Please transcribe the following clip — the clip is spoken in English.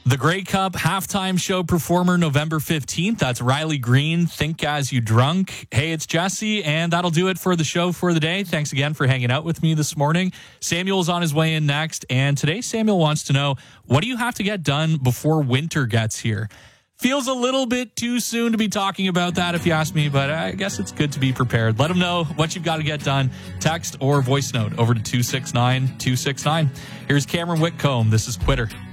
The Grey Cup halftime show performer November 15th. That's Riley Green, Think As You Drunk. Hey, it's Jesse, and that'll do it for the show for the day. Thanks again for hanging out with me this morning. Samuel's on his way in next, and today Samuel wants to know, what do you have to get done before winter gets here? Feels a little bit too soon to be talking about that if you ask me, but I guess it's good to be prepared. Let him know what you've got to get done. Text or voice note over to 269-269. Here's Cameron Whitcomb. This is Quitter.